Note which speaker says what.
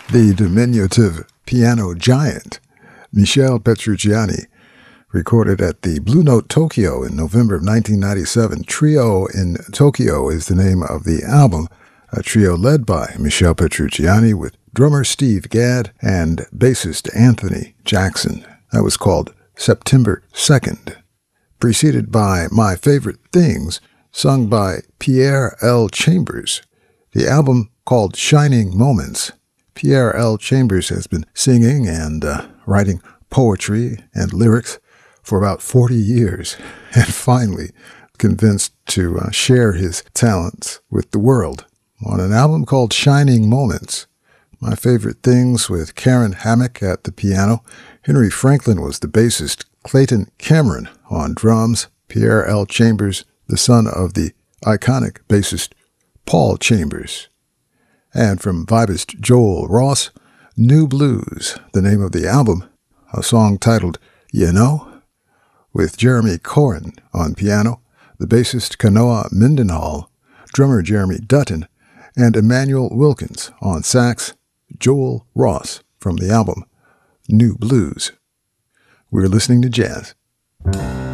Speaker 1: The diminutive piano giant, Michel Petrucciani, recorded at the Blue Note Tokyo in November of 1997. Trio in Tokyo is the name of the album, a trio led by Michel Petrucciani with drummer Steve Gadd and bassist Anthony Jackson. That was called September 2nd, preceded by My Favorite Things, sung by Pierre L. Chambers. The album called Shining Moments. Pierre L. Chambers has been singing and writing poetry and lyrics for about 40 years, and finally convinced to share his talents with the world on an album called Shining Moments. My Favorite Things with Karen Hammack at the piano. Henry Franklin was the bassist. Clayton Cameron on drums. Pierre L. Chambers, the son of the iconic bassist Paul Chambers. And from vibist Joel Ross, New Blues, the name of the album, a song titled You Know, with Jeremy Coren on piano, the bassist Kanoa Mendenhall, drummer Jeremy Dutton, and Emmanuel Wilkins on sax, Joel Ross from the album New Blues. We're listening to jazz.